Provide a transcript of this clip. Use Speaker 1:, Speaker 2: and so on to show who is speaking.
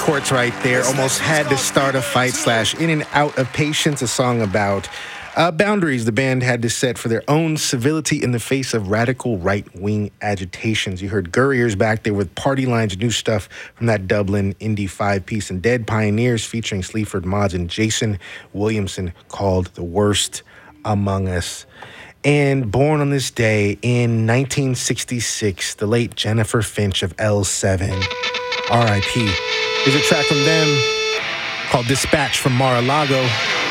Speaker 1: Courts right there. Almost had to start a fight / In and Out of Patience, a song about boundaries the band had to set for their own civility in the face of radical right-wing agitations. You heard Gurriers back there with Party Lines, new stuff from that Dublin indie five-piece, and Dead Pioneers featuring Sleaford Mods and Jason Williamson called The Worst Among Us. And born on this day in 1966, the late Jennifer Finch of L7, R.I.P. Here's a track from them called Dispatch from Mar-a-Lago.